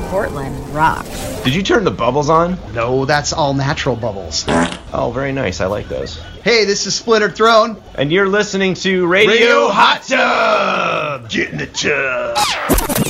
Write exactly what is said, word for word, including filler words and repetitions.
Portland rocks. Did you turn the bubbles on? No, that's all natural bubbles. Oh, very nice. I like those. Hey, this is Splintered Throne. And you're listening to Radio, Radio Hot Tub! Get in the tub.